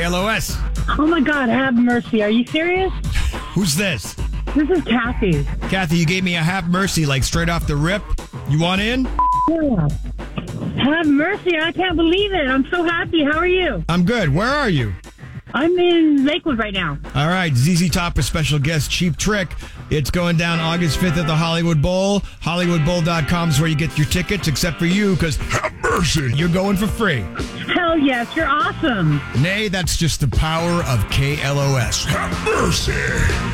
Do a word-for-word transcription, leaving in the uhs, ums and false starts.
L O S. Oh my God, have mercy. Are you serious? Who's this? This is Kathy. Kathy, you gave me a have mercy, like straight off the rip. You want in? Yeah. Have mercy. I can't believe it. I'm so happy. How are you? I'm good. Where are you? I'm in Lakewood right now. All right, Z Z Top, a special guest, Cheap Trick. It's going down August fifth at the Hollywood Bowl. Hollywood Bowl dot com is where you get your tickets, except for you, because have mercy, you're going for free. Hell yes, you're awesome. Nay, that's just the power of K L O S. Have mercy.